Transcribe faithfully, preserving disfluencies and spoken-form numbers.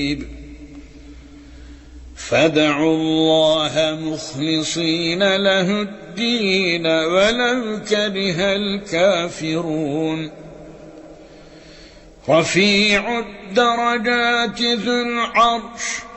فادعوا الله مخلصين له الدين ولو كره الكافرون رفيع الدرجات ذو العرش